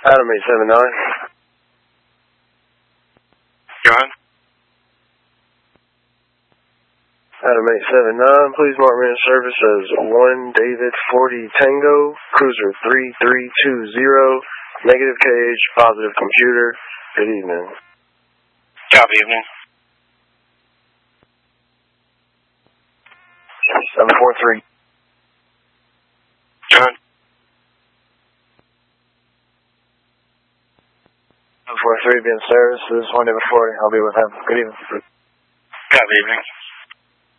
Adam 879. John? Adam 879, please mark me in service as 1 David 40 Tango, cruiser 3320, negative KH, positive computer. Good evening. Copy, evening. 743. John? 743 be in service. This is 1 David 40. I'll be with him. Good evening. Copy, evening.